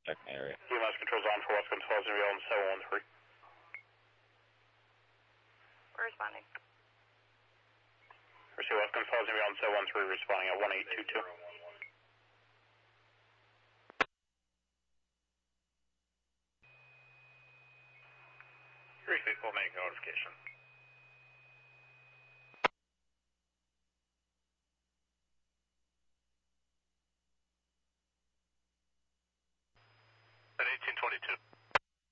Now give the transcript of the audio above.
Second area. EMS controls on for West Controls and on 713. We're responding. Receive West Controls and on 713 responding at 1822. Receive full make notification. At 1822.